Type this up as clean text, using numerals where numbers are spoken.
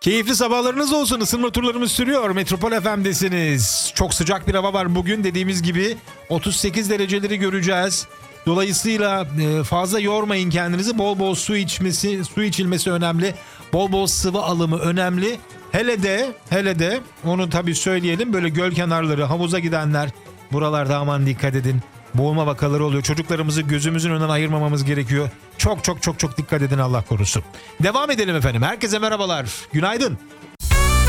Keyifli sabahlarınız olsun. Isınma turlarımız sürüyor. Metropol FM'desiniz. Çok sıcak bir hava var bugün. Dediğimiz gibi 38 dereceleri göreceğiz. Dolayısıyla fazla yormayın kendinizi. Bol bol su içilmesi önemli. Bol bol sıvı alımı önemli. Hele de onu tabii söyleyelim. Böyle göl kenarları, havuza gidenler buralarda aman dikkat edin. Boğulma vakaları oluyor. Çocuklarımızı gözümüzün önünden ayırmamamız gerekiyor. Çok dikkat edin, Allah korusun. Devam edelim efendim. Herkese merhabalar. Günaydın.